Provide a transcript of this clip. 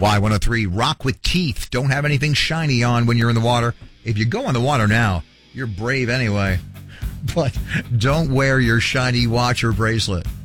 Y103, rock with teeth. Don't have anything shiny on when you're in the water. If you go in the water now, you're brave anyway. But don't wear your shiny watch or bracelet.